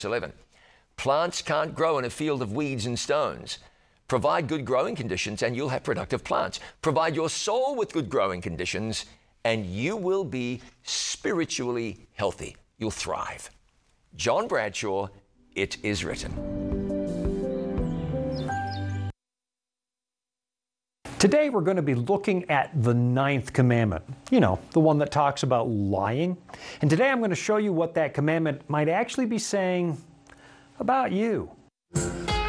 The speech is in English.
11. Plants can't grow in a field of weeds and stones. Provide good growing conditions and you'll have productive plants. Provide your soul with good growing conditions and you will be spiritually healthy. You'll thrive. John Bradshaw, It Is Written. Today we're going to be looking at the 9th commandment. You know, the one that talks about lying. And today I'm going to show you what that commandment might actually be saying about you.